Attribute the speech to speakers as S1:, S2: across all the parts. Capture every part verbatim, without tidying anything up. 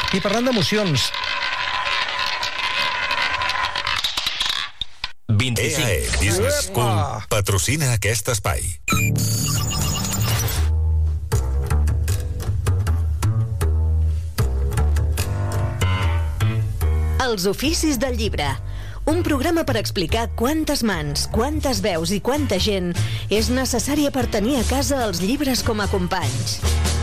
S1: I parlant d'emocions...
S2: vint-i-cinc E A E Business School patrocina aquest espai.
S3: Els oficis del llibre. Un programa per explicar quantes mans, quantes veus i quanta gent és necessària per tenir a casa els llibres com a companys.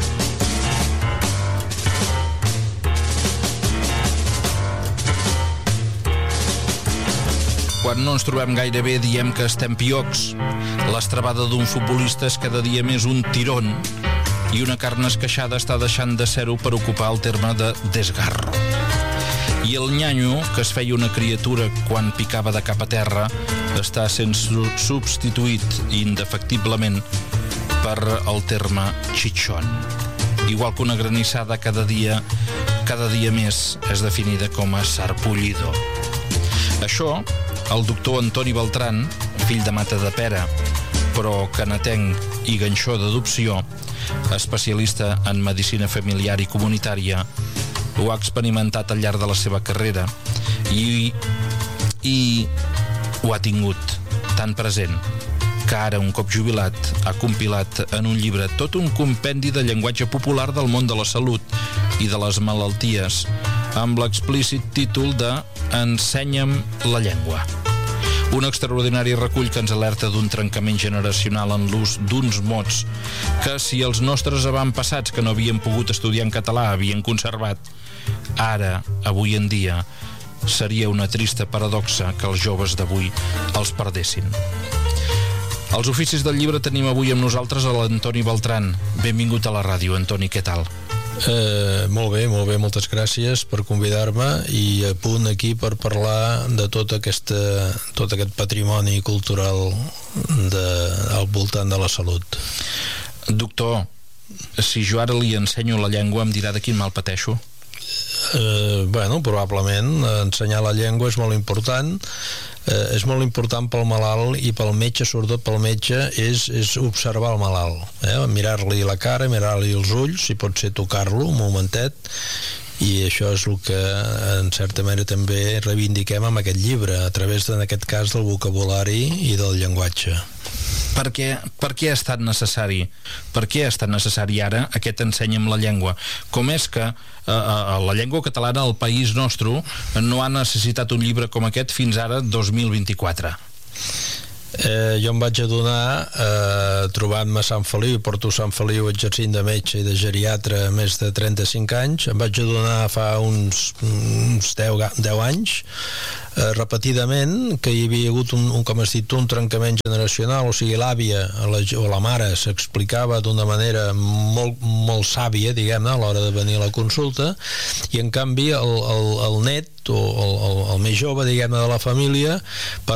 S4: Quan no ens trobem gaire bé diem que estem piocs. L'estrabada d'un futbolista és cada dia més un tirón i una carn esqueixada està deixant de ser-ho per ocupar el terme de desgarro. I el nyanyo, que es feia una criatura quan picava de cap a terra, està sent substituït indefectiblement per el terme chichón. Igual que una granissada cada dia, cada dia més és definida com a sarpullido. Això, el doctor Antoni Beltran, fill de Matadepera, però canatenc i ganxó d'adopció, especialista en medicina familiar i comunitària, ho ha experimentat al llarg de la seva carrera i, i ho ha tingut tan present que ara, un cop jubilat, ha compilat en un llibre tot un compendi de llenguatge popular del món de la salut i de les malalties, amb l'explícit títol de Ensenya'm la llengua. Un extraordinari recull que ens alerta d'un trencament generacional en l'ús d'uns mots que, si els nostres avantpassats que no havien pogut estudiar en català havien conservat, ara, avui en dia, seria una trista paradoxa que els joves d'avui els perdessin. Als oficis del llibre tenim avui amb nosaltres a l'Antoni Beltran. Benvingut a la ràdio, Antoni, què tal?
S5: Eh, molt bé, molt bé, moltes gràcies per convidar-me i a punt aquí per parlar de tot, aquesta, tot aquest patrimoni cultural de, al voltant de la salut.
S4: Doctor, si jo ara li ensenyo la llengua em dirà de quin mal pateixo?
S5: Eh, bueno, probablement ensenyar la llengua és molt important. Eh, és molt important pel malalt i pel metge, sobretot pel metge, és, és observar el malalt, eh? Mirar-li la cara, mirar-li els ulls, si pot ser tocar-lo un momentet, i això és el que en certa manera també reivindiquem amb aquest llibre, a través, en aquest cas, del vocabulari i del llenguatge.
S4: Per què, per què ha estat necessari? Per què ha estat necessari ara aquest Ensenya'm la llengua? Com és que eh, la llengua catalana al país nostre no ha necessitat un llibre com aquest fins ara, dos mil vint-i-quatre?
S5: Eh, jo em vaig adonar, eh, trobant-me a Sant Feliu, porto Sant Feliu exercint de metge i de geriatre més de trenta-cinc anys, em vaig adonar fa uns, uns deu anys, eh, repetidament, que hi havia hagut un, un, com has dit, un trencament generacional, o sigui, l'àvia la, o la mare s'explicava d'una manera molt, molt sàvia, diguem-ne, a l'hora de venir a la consulta, i en canvi el, el, el net o el, el, el més jove, diguem-ne, de la família, per